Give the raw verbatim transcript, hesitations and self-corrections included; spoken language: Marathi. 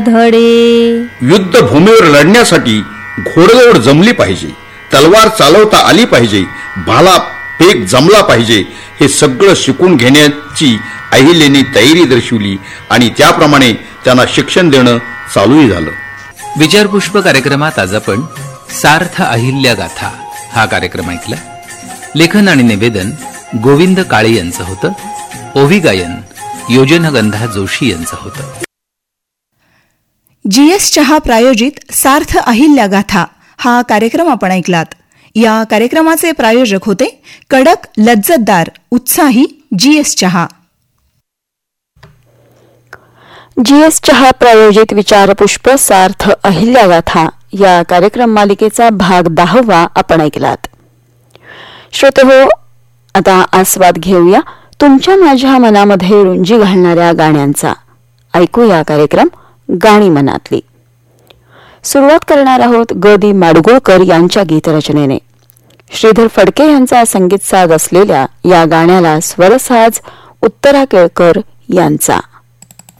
धडे. युद्धभूमीवर लढण्यासाठी घोडदौड जमली पाहिजे, तलवार चालवता आली पाहिजे, भाला फेक जमला पाहिजे. हे सगळं शिकून घेण्याची अहिल्याने तयारी दर्शवली आणि त्याप्रमाणे त्यांना शिक्षण देणं चालूही झालं. विचारपुष्प कार्यक्रमात आज आपण सार्थ अहिल्या गाथा हा कार्यक्रम ऐकला. लेखन आणि निवेदन गोविंद काळे यांचं होतं. ओवी गायन योजनगंधा जोशी यांचं होतं. जीएस चहा प्रायोजित सार्थ अहिल्या गाथा हा कार्यक्रम आपण ऐकलात. या कार्यक्रमाचे प्रायोजक होते कडक लज्जतदार उत्साही जीएस चहा. जीएस चहा प्रायोजित विचारपुष्प सार्थ अहिल्या गाथा या कार्यक्रम मालिकेचा भाग दहावा आपण ऐकलात. श्रोतेहो, आता आस्वाद घेऊया तुमच्या माझ्या मनामध्ये रुंजी घालणाऱ्या गाण्यांचा. ऐकूया कार्यक्रम गाणी मनातली. सुरुवात करणार आहोत ग दी माडगुळकर यांच्या गीतरचनेने. श्रीधर फडके यांचा संगीत साज असलेल्या या गाण्याला स्वरसाज उत्तरा केळकर यांचा.